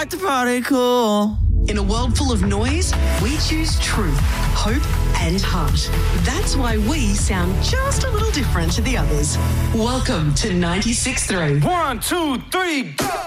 like to party cool. In a world full of noise, we choose truth, hope, and heart. That's why we sound just a little different to the others. Welcome to 96.3. 1, 2, 3, go!